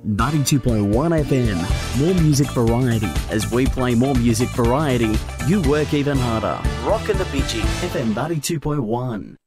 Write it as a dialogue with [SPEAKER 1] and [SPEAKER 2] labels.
[SPEAKER 1] 92.1 FM. More music variety. As we play more music variety, you work even harder. Rockin' the Bitchy. FM 92.1.